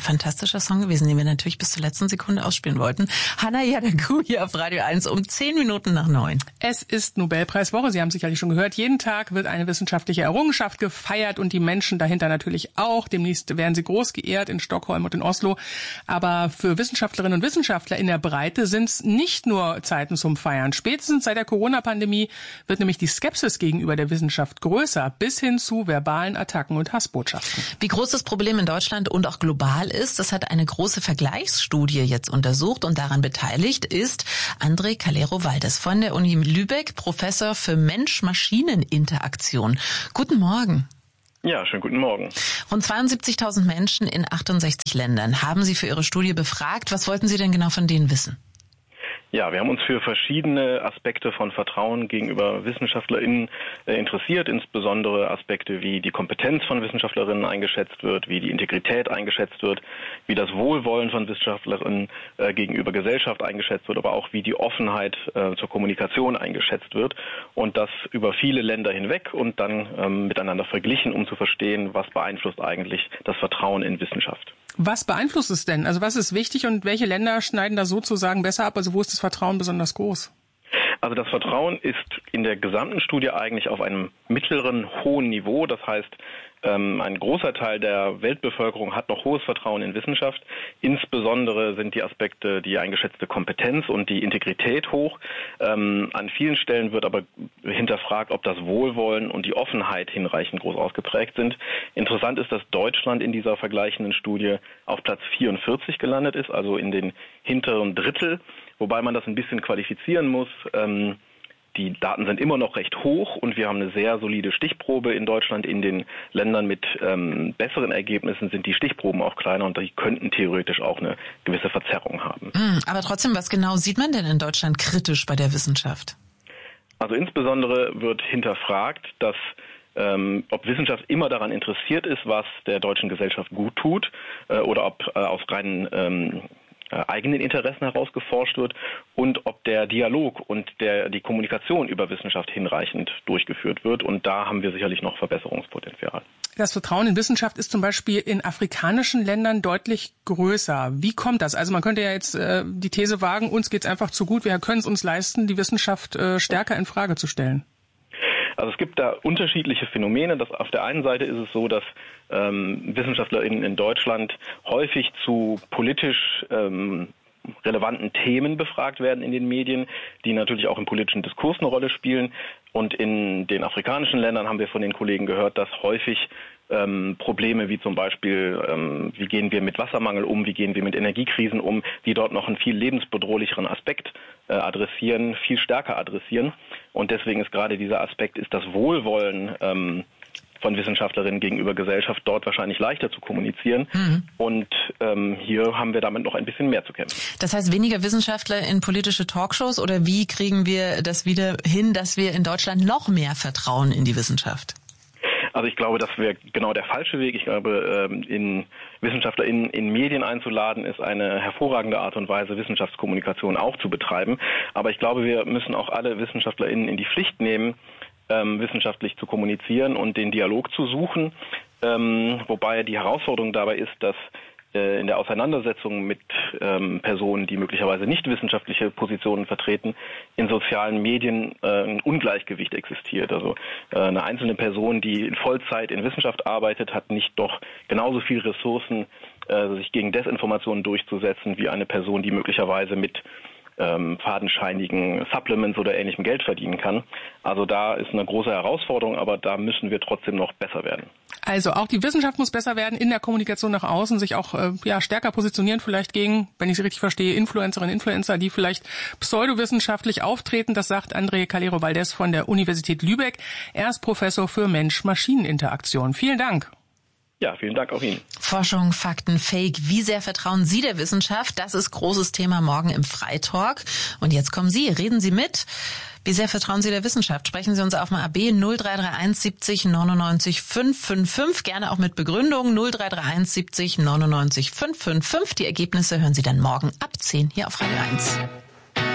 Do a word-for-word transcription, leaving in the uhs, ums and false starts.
fantastischer Song gewesen, den wir natürlich bis zur letzten Sekunde ausspielen wollten. Hannah Yadagu hier auf Radio eins um zehn Minuten nach neun. Es ist Nobelpreiswoche, Sie haben sicherlich schon gehört. Jeden Tag wird eine wissenschaftliche Errungenschaft gefeiert und die Menschen dahinter natürlich auch. Demnächst werden sie groß geehrt in Stockholm und in Oslo. Aber für Wissenschaftlerinnen und Wissenschaftler in der Breite sind es nicht nur Zeiten zum Feiern. Spätestens seit der Corona-Pandemie wird nämlich die Skepsis gegenüber der Wissenschaft größer, bis hin zu verbalen Attacken und Hassbotschaften. Wie groß das Problem in Deutschland und auch global ist, das hat eine große Vergleichsstudie jetzt untersucht und daran beteiligt ist André Calero-Valdez von der Uni Lübeck, Professor für Mensch-Maschinen-Interaktion. Guten Morgen. Ja, schönen guten Morgen. Rund zweiundsiebzigtausend Menschen in achtundsechzig Ländern haben Sie für Ihre Studie befragt. Was wollten Sie denn genau von denen wissen? Ja, wir haben uns für verschiedene Aspekte von Vertrauen gegenüber WissenschaftlerInnen äh, interessiert, insbesondere Aspekte wie die Kompetenz von WissenschaftlerInnen eingeschätzt wird, wie die Integrität eingeschätzt wird, wie das Wohlwollen von WissenschaftlerInnen äh, gegenüber Gesellschaft eingeschätzt wird, aber auch wie die Offenheit äh, zur Kommunikation eingeschätzt wird und das über viele Länder hinweg und dann ähm, miteinander verglichen, um zu verstehen, was beeinflusst eigentlich das Vertrauen in Wissenschaft. Was beeinflusst es denn? Also was ist wichtig und welche Länder schneiden da sozusagen besser ab? Also wo ist das Vertrauen besonders groß? Also das Vertrauen ist in der gesamten Studie eigentlich auf einem mittleren, hohen Niveau. Das heißt, ähm, ein großer Teil der Weltbevölkerung hat noch hohes Vertrauen in Wissenschaft. Insbesondere sind die Aspekte, die eingeschätzte Kompetenz und die Integrität hoch. Ähm, an vielen Stellen wird aber hinterfragt, ob das Wohlwollen und die Offenheit hinreichend groß ausgeprägt sind. Interessant ist, dass Deutschland in dieser vergleichenden Studie auf Platz vierundvierzig gelandet ist, also in den hinteren Drittel. Wobei man das ein bisschen qualifizieren muss. Ähm, die Daten sind immer noch recht hoch und wir haben eine sehr solide Stichprobe in Deutschland. In den Ländern mit ähm, besseren Ergebnissen sind die Stichproben auch kleiner und die könnten theoretisch auch eine gewisse Verzerrung haben. Aber trotzdem, was genau sieht man denn in Deutschland kritisch bei der Wissenschaft? Also insbesondere wird hinterfragt, dass ähm, ob Wissenschaft immer daran interessiert ist, was der deutschen Gesellschaft gut tut äh, oder ob äh, aus reinen ähm, eigenen Interessen heraus geforscht wird und ob der Dialog und der die Kommunikation über Wissenschaft hinreichend durchgeführt wird. Und da haben wir sicherlich noch Verbesserungspotenzial. Das Vertrauen in Wissenschaft ist zum Beispiel in afrikanischen Ländern deutlich größer. Wie kommt das? Also man könnte ja jetzt äh, die These wagen, uns geht's einfach zu gut, wir können es uns leisten, die Wissenschaft äh, stärker in Frage zu stellen. Also es gibt da unterschiedliche Phänomene. Das, auf der einen Seite ist es so, dass ähm, WissenschaftlerInnen in Deutschland häufig zu politisch ähm, relevanten Themen befragt werden in den Medien, die natürlich auch im politischen Diskurs eine Rolle spielen. Und in den afrikanischen Ländern haben wir von den Kollegen gehört, dass häufig ähm, Probleme wie zum Beispiel, ähm, wie gehen wir mit Wassermangel um, wie gehen wir mit Energiekrisen um, die dort noch einen viel lebensbedrohlicheren Aspekt äh, adressieren, viel stärker adressieren. Und deswegen ist gerade dieser Aspekt, ist das Wohlwollen ähm, von Wissenschaftlerinnen gegenüber Gesellschaft dort wahrscheinlich leichter zu kommunizieren. Mhm. Und ähm, hier haben wir damit noch ein bisschen mehr zu kämpfen. Das heißt, weniger Wissenschaftler in politische Talkshows oder wie kriegen wir das wieder hin, dass wir in Deutschland noch mehr Vertrauen in die Wissenschaft? Also ich glaube, das wäre genau der falsche Weg. Ich glaube, in WissenschaftlerInnen in Medien einzuladen, ist eine hervorragende Art und Weise, Wissenschaftskommunikation auch zu betreiben. Aber ich glaube, wir müssen auch alle WissenschaftlerInnen in die Pflicht nehmen, ähm, wissenschaftlich zu kommunizieren und den Dialog zu suchen. Ähm, wobei die Herausforderung dabei ist, dass äh, in der Auseinandersetzung mit ähm, Personen, die möglicherweise nicht wissenschaftliche Positionen vertreten, in sozialen Medien äh, ein Ungleichgewicht existiert. Also äh, eine einzelne Person, die in Vollzeit in Wissenschaft arbeitet, hat nicht doch genauso viel Ressourcen, äh, sich gegen Desinformationen durchzusetzen, wie eine Person, die möglicherweise mit ähm, fadenscheinigen Supplements oder ähnlichem Geld verdienen kann. Also da ist eine große Herausforderung, aber da müssen wir trotzdem noch besser werden. Also auch die Wissenschaft muss besser werden in der Kommunikation nach außen, sich auch äh, ja stärker positionieren vielleicht gegen, wenn ich es richtig verstehe, Influencerinnen, Influencer, die vielleicht pseudowissenschaftlich auftreten. Das sagt André Calero-Valdez von der Universität Lübeck. Er ist Professor für Mensch-Maschinen-Interaktion. Vielen Dank. Ja, vielen Dank auch Ihnen. Forschung, Fakten, Fake. Wie sehr vertrauen Sie der Wissenschaft? Das ist großes Thema morgen im Freitalk. Und jetzt kommen Sie, reden Sie mit. Wie sehr vertrauen Sie der Wissenschaft? Sprechen Sie uns auf dem A B null drei drei eins siebzig neunundneunzig fünf fünf fünf. Gerne auch mit Begründung null drei drei eins siebzig neunundneunzig fünf fünf fünf. Die Ergebnisse hören Sie dann morgen ab zehn hier auf Radio eins.